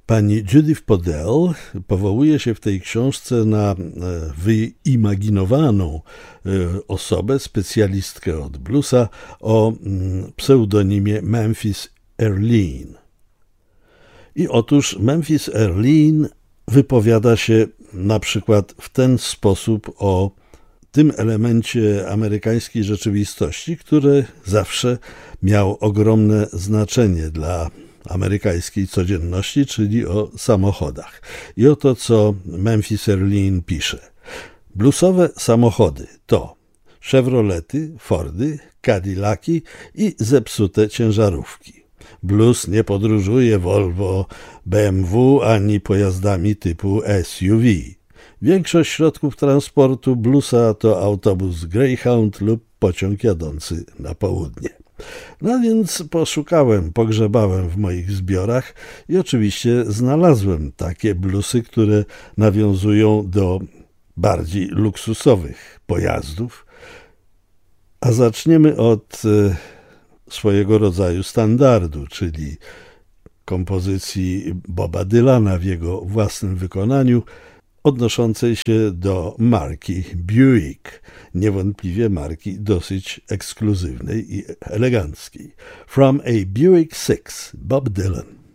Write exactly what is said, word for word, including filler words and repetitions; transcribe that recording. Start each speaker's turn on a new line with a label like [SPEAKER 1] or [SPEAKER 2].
[SPEAKER 1] Pani Judith Podell powołuje się w tej książce na wyimaginowaną osobę, specjalistkę od bluesa o pseudonimie Memphis Erlene. I otóż Memphis Erlene wypowiada się na przykład w ten sposób o tym elemencie amerykańskiej rzeczywistości, który zawsze miał ogromne znaczenie dla amerykańskiej codzienności, czyli o samochodach. I oto co Memphis Erlene pisze. Bluesowe samochody to Chevrolety, Fordy, Cadillaki i zepsute ciężarówki. Blues nie podróżuje Volvo, B M W ani pojazdami typu S U V. Większość środków transportu bluesa to autobus Greyhound lub pociąg jadący na południe. No więc poszukałem, pogrzebałem w moich zbiorach i oczywiście znalazłem takie bluesy, które nawiązują do bardziej luksusowych pojazdów. A zaczniemy od swojego rodzaju standardu, czyli kompozycji Boba Dylana w jego własnym wykonaniu, odnoszącej się do marki Buick, niewątpliwie marki dosyć ekskluzywnej i eleganckiej. From a Buick six, Bob Dylan.